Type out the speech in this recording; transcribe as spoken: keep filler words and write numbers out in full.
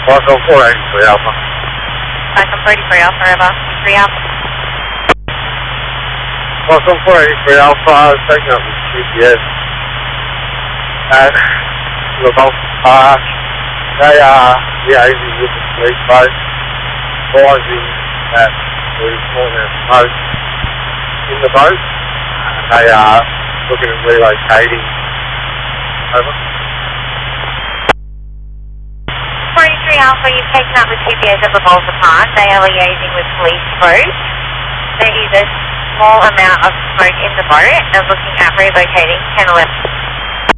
Boston four eighty-three Alpha. Boston thirty-three Alpha, River, three Alpha. Boston four eighty-three Alpha, I was taking up with G P S at the Gulf Park. They are liaising with the police boat, advising that there is more than smoke in the boat, and they are looking at relocating. Over. forty-three Alpha, you've taken up with G P S at the Volta Park. They are liaising with police boat. There is a small amount of smoke in the boat. They're looking at relocating ten eleven.